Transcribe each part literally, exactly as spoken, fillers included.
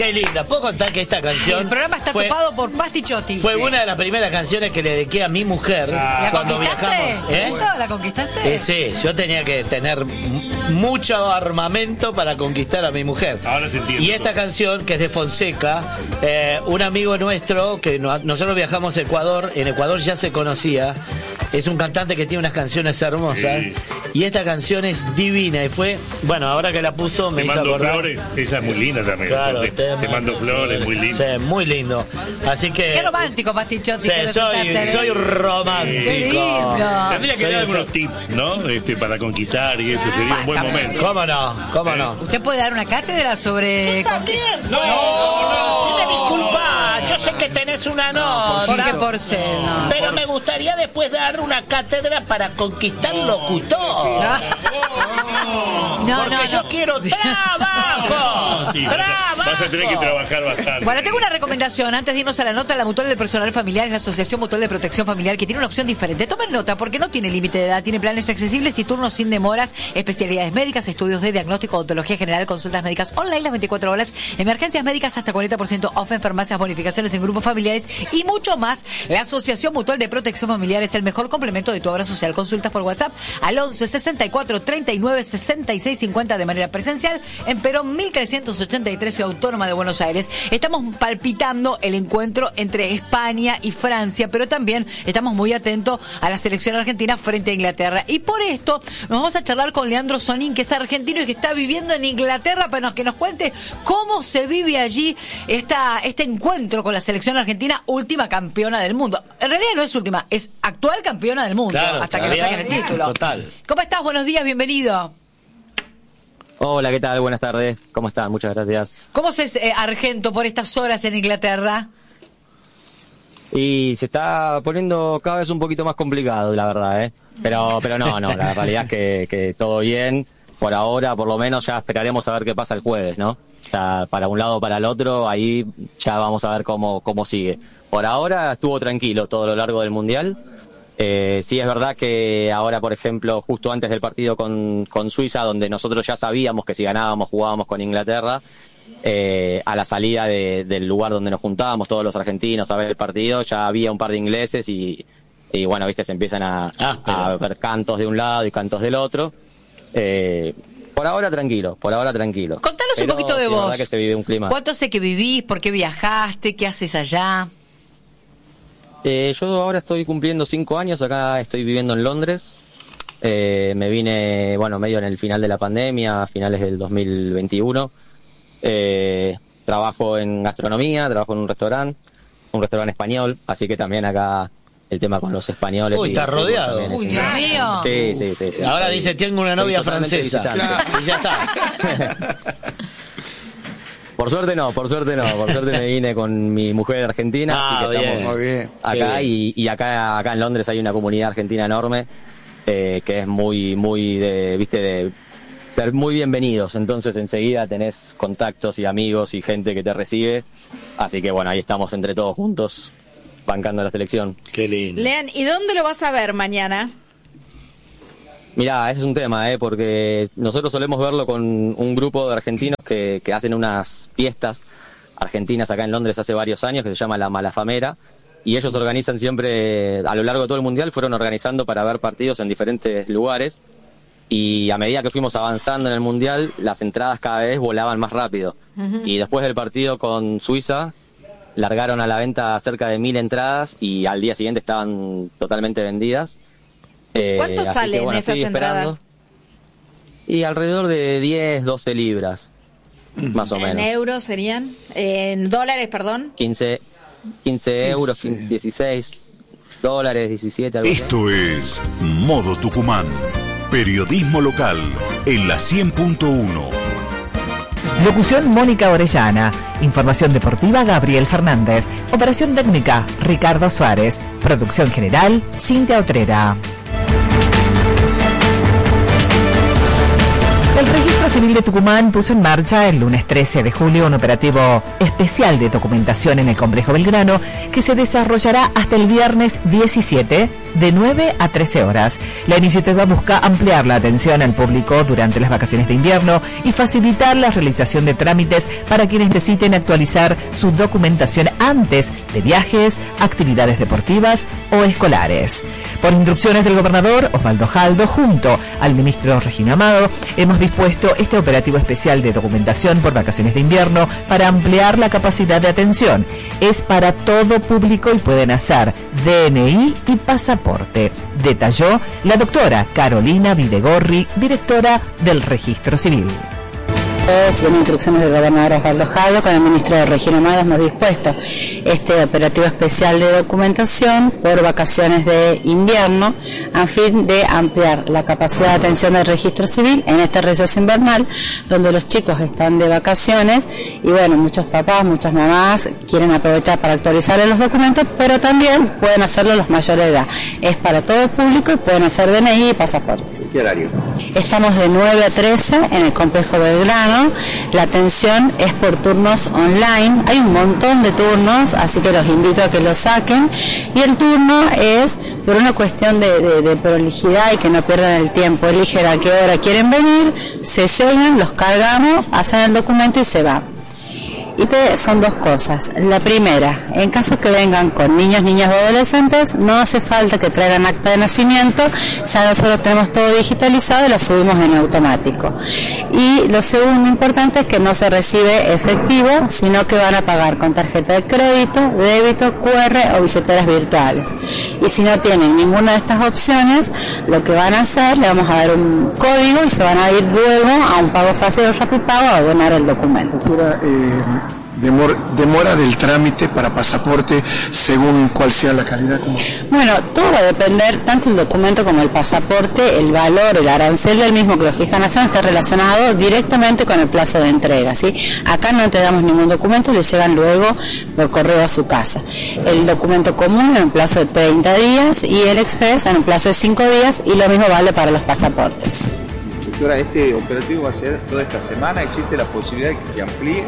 Qué linda. ¿Puedo contar que esta canción... El programa está fue, ocupado por Pastichotti. Fue una de las primeras canciones que le dediqué a mi mujer ¿La cuando conquistaste? viajamos. ¿Eh? ¿La conquistaste? Eh, sí, yo tenía que tener mucho armamento para conquistar a mi mujer. Ahora se entiende. Y esta canción, que es de Fonseca, eh, un amigo nuestro, que no, nosotros viajamos a Ecuador, en Ecuador ya se conocía, es un cantante que tiene unas canciones hermosas, sí. Y esta canción es divina, y fue, bueno, ahora que la puso me Te hizo mando acordar. flores, esa es muy linda también. Claro, te, te mando flores, muy lindo. Sí, muy lindo. Así que... Qué romántico, Pastichotti. Sí, que soy, resulta ser, soy ¿eh? romántico. Qué lindo. Tendría que Soy dar un- algunos tips, ¿no? Este, para conquistar y eso sería un buen momento. ¿Cómo no? ¿Cómo no? ¿Usted puede dar una cátedra sobre... No, no, si me disculpas, yo sé que tenés una nota. Jorge Porcel, no. Pero me gustaría después dar una cátedra para conquistar locutor. No, Porque no, yo no. quiero trabajo. Sí, vas, a, trabajo. vas a tener que trabajar bastante. Bueno, tengo una recomendación. Antes de irnos a la nota, la Mutual del Personal Familiar es la Asociación Mutual de Protección Familiar que tiene una opción diferente. Tomen nota porque no tiene límite de edad, tiene planes accesibles y turnos sin demoras, especialidades médicas, estudios de diagnóstico, odontología general, consultas médicas online las veinticuatro horas, emergencias médicas hasta cuarenta por ciento off en farmacias, bonificaciones en grupos familiares y mucho más. La Asociación Mutual de Protección Familiar es el mejor complemento de tu obra social. Consultas por WhatsApp al once sesenta y cuatro treinta y nueve sesenta y seis cincuenta de manera presencial en Perón mil trescientos ochenta y tres, Ciudad Autónoma de Buenos Aires. Estamos palpitando el encuentro entre España y Francia, pero también estamos muy atentos a la selección argentina frente a Inglaterra. Y por esto nos vamos a charlar con Leandro Sonín, que es argentino y que está viviendo en Inglaterra, para que nos cuente cómo se vive allí esta, este encuentro con la selección argentina, última campeona del mundo. En realidad no es última, es actual campeona del mundo, Claro, hasta que le todavía, saquen el título. total. ¿Cómo estás? Buenos días, bienvenido. Hola, ¿qué tal? Buenas tardes. ¿Cómo están? Muchas gracias. ¿Cómo se es eh, Argento por estas horas en Inglaterra? Y se está poniendo cada vez un poquito más complicado, la verdad, ¿eh? Pero, pero no, no, la realidad es que, que todo bien. Por ahora, por lo menos, ya esperaremos a ver qué pasa el jueves, ¿no? Ya para un lado o para el otro, ahí ya vamos a ver cómo, cómo sigue. Por ahora estuvo tranquilo todo lo largo del Mundial. Eh, sí es verdad que ahora, por ejemplo, justo antes del partido con, con Suiza, donde nosotros ya sabíamos que si ganábamos jugábamos con Inglaterra, eh, a la salida de, del lugar donde nos juntábamos todos los argentinos a ver el partido, ya había un par de ingleses y, y bueno, viste, se empiezan a, Ah, pero- a ver cantos de un lado y cantos del otro. Eh, por ahora tranquilo, por ahora tranquilo. Contanos un Pero poquito de sí, la vos. verdad que se vive un clima. ¿Cuánto sé que vivís? ¿Por qué viajaste? ¿Qué haces allá? Eh, yo ahora estoy cumpliendo cinco años, acá estoy viviendo en Londres. Eh, me vine, bueno, medio en el final de la pandemia, a finales del dos mil veintiuno. Eh, trabajo en gastronomía, trabajo en un restaurante, un restaurante español, así que también acá el tema con los españoles. Uy, y está el fútbol rodeado. también es Uy, un- Dios mío. Sí, sí, sí, sí. Ahora Estoy- dice, tengo una novia estoy totalmente francesa. visitante. Y ya está. Por suerte no, por suerte no, por suerte me vine con mi mujer argentina, Ah, así que bien. estamos Muy bien. acá Qué y, y acá acá en Londres hay una comunidad argentina enorme, eh, que es muy muy de, viste, de ser muy bienvenidos, entonces enseguida tenés contactos y amigos y gente que te recibe, así que bueno, ahí estamos entre todos juntos bancando la selección. Qué lindo. Lean, ¿y dónde lo vas a ver mañana? Mirá, ese es un tema, ¿eh? Porque nosotros solemos verlo con un grupo de argentinos que, que hacen unas fiestas argentinas acá en Londres hace varios años, que se llama La Malafamera, y ellos organizan siempre, a lo largo de todo el Mundial, fueron organizando para ver partidos en diferentes lugares, y a medida que fuimos avanzando en el Mundial, las entradas cada vez volaban más rápido. Uh-huh. Y después del partido con Suiza, largaron a la venta cerca de mil entradas, y al día siguiente estaban totalmente vendidas. Eh, ¿Cuánto así salen que, bueno, esas estoy esperando. entradas? Y alrededor de diez, doce libras, más o ¿En menos. euros serían? ¿En dólares, perdón? quince, quince euros, dieciséis dólares, diecisiete, algo así. Esto es Modo Tucumán. Periodismo local en la cien punto uno. Locución Mónica Orellana. Información deportiva Gabriel Fernández. Operación técnica Ricardo Suárez. Producción general Cintia Otrera. El Registro Civil de Tucumán puso en marcha el lunes trece de julio un operativo especial de documentación en el Complejo Belgrano que se desarrollará hasta el viernes diecisiete de nueve a trece horas. La iniciativa busca ampliar la atención al público durante las vacaciones de invierno y facilitar la realización de trámites para quienes necesiten actualizar su documentación antes de viajes, actividades deportivas o escolares. Por instrucciones del gobernador Osvaldo Jaldo, junto al ministro Regino Amado, hemos dispuesto este operativo especial de documentación por vacaciones de invierno para ampliar la capacidad de atención. Es para todo público y pueden hacer D N I y pasaporte, detalló la doctora Carolina Videgorri, directora del Registro Civil. Siguiendo instrucciones del gobernador Osvaldo Jaldo, con el ministro de Regino Amado hemos dispuesto este operativo especial de documentación por vacaciones de invierno a fin de ampliar la capacidad de atención del registro civil en este receso invernal, donde los chicos están de vacaciones y bueno, muchos papás, muchas mamás quieren aprovechar para actualizarles los documentos, pero también pueden hacerlo los mayores de edad. Es para todo el público y pueden hacer D N I y pasaportes. ¿Qué horario? Estamos de nueve a trece en el complejo Belgrano. La atención es por turnos online, hay un montón de turnos, así que los invito a que lo saquen, y el turno es por una cuestión de, de, de prolijidad y que no pierdan el tiempo. Eligen a qué hora quieren venir, se llegan, los cargamos, hacen el documento y se va. Y te, son dos cosas. La primera, en caso que vengan con niños, niñas o adolescentes, no hace falta que traigan acta de nacimiento, ya nosotros tenemos todo digitalizado y lo subimos en automático. Y lo segundo importante es que no se recibe efectivo, sino que van a pagar con tarjeta de crédito, débito, Q R o billeteras virtuales. Y si no tienen ninguna de estas opciones, lo que van a hacer, le vamos a dar un código y se van a ir luego a un pago fácil o Rapipago a abonar el documento. Eh, demor, demora del trámite para pasaporte según cuál sea la calidad. ¿Cómo? Bueno, todo va a depender, tanto el documento como el pasaporte, el valor, el arancel del mismo que lo fija Nación está relacionado directamente con el plazo de entrega, ¿sí? Acá no entregamos ningún documento, le llegan luego por correo a su casa. El documento común en un plazo de treinta días y el express en un plazo de cinco días, y lo mismo vale para los pasaportes. Doctora, ¿este operativo va a ser toda esta semana? ¿Existe la posibilidad de que se amplíe?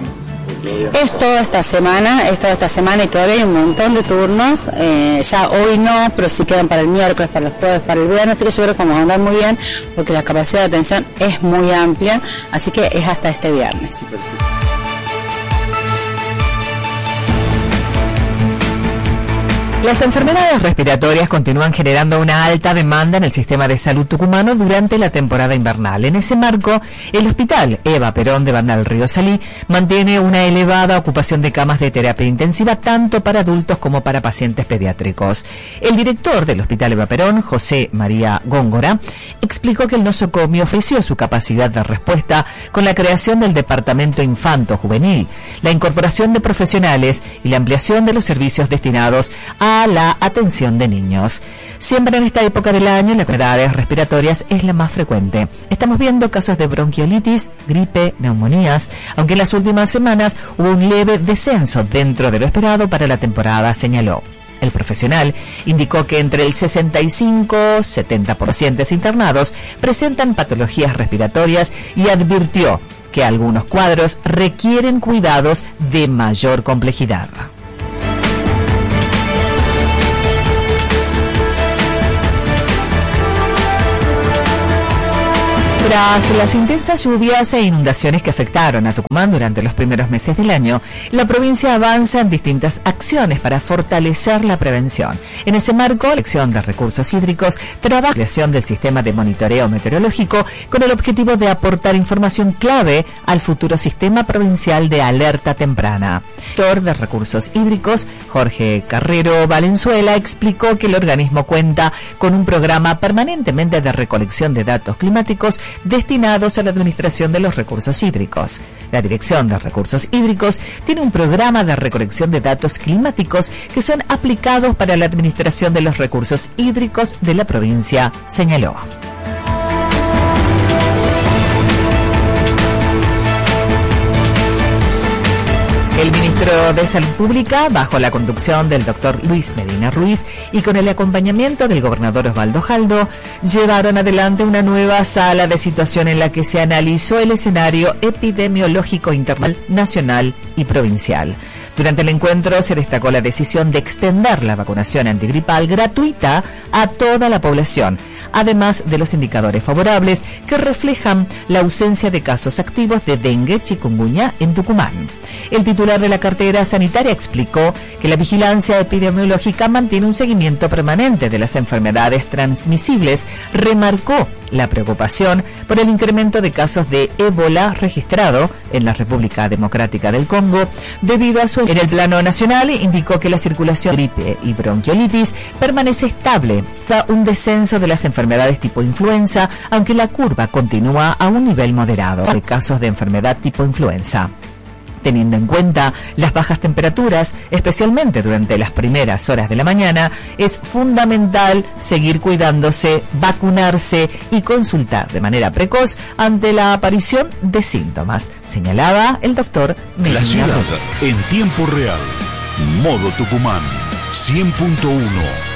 Es toda esta semana, es toda esta semana y todavía hay un montón de turnos, eh, ya hoy no, pero sí quedan para el miércoles, para los jueves, para el viernes, así que yo creo que vamos a andar muy bien porque la capacidad de atención es muy amplia, así que es hasta este viernes. Perfecto. Las enfermedades respiratorias continúan generando una alta demanda en el sistema de salud tucumano durante la temporada invernal. En ese marco, el Hospital Eva Perón de Bernal Río Salí mantiene una elevada ocupación de camas de terapia intensiva tanto para adultos como para pacientes pediátricos. El director del Hospital Eva Perón, José María Góngora, explicó que el nosocomio ofreció su capacidad de respuesta con la creación del Departamento Infanto-Juvenil, la incorporación de profesionales y la ampliación de los servicios destinados a la atención de niños. Siempre en esta época del año, las enfermedades respiratorias es la más frecuente. Estamos viendo casos de bronquiolitis, gripe, neumonías, aunque en las últimas semanas hubo un leve descenso dentro de lo esperado para la temporada, señaló. El profesional indicó que entre el sesenta y cinco y setenta por ciento de internados presentan patologías respiratorias y advirtió que algunos cuadros requieren cuidados de mayor complejidad. Tras las intensas lluvias e inundaciones que afectaron a Tucumán durante los primeros meses del año, la provincia avanza en distintas acciones para fortalecer la prevención. En ese marco, la Dirección de Recursos Hídricos trabaja en la creación del sistema de monitoreo meteorológico con el objetivo de aportar información clave al futuro sistema provincial de alerta temprana. El director de Recursos Hídricos, Jorge Carrero Valenzuela, explicó que el organismo cuenta con un programa permanentemente de recolección de datos climáticos destinados a la administración de los recursos hídricos. La Dirección de Recursos Hídricos tiene un programa de recolección de datos climáticos que son aplicados para la administración de los recursos hídricos de la provincia, señaló. El ministro de Salud Pública, bajo la conducción del doctor Luis Medina Ruiz y con el acompañamiento del gobernador Osvaldo Jaldo, llevaron adelante una nueva sala de situación en la que se analizó el escenario epidemiológico internacional, nacional y provincial. Durante el encuentro se destacó la decisión de extender la vacunación antigripal gratuita a toda la población, además de los indicadores favorables que reflejan la ausencia de casos activos de dengue chikungunya en Tucumán. El titular de la cartera sanitaria explicó que la vigilancia epidemiológica mantiene un seguimiento permanente de las enfermedades transmisibles. Remarcó la preocupación por el incremento de casos de ébola registrado en la República Democrática del Congo debido a su... En el plano nacional indicó que la circulación de gripe y bronquiolitis permanece estable, da un descenso de las enfermedades tipo influenza, aunque la curva continúa a un nivel moderado de casos de enfermedad tipo influenza. Teniendo en cuenta las bajas temperaturas, especialmente durante las primeras horas de la mañana, es fundamental seguir cuidándose, vacunarse y consultar de manera precoz ante la aparición de síntomas, señalaba el doctor Medina La ciudad Ruiz. en tiempo real. Modo Tucumán cien punto uno.